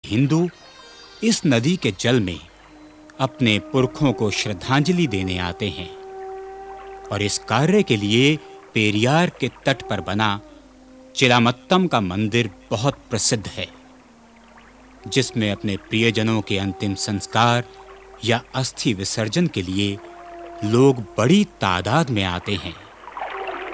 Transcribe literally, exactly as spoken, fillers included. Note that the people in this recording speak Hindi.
हिंदू इस नदी के जल में अपने पुरखों को श्रद्धांजलि देने आते हैं और इस कार्य के लिए पेरियार के तट पर बना चिलामत्तम का मंदिर बहुत प्रसिद्ध है, जिसमें अपने प्रियजनों के अंतिम संस्कार या अस्थि विसर्जन के लिए लोग बड़ी तादाद में आते हैं।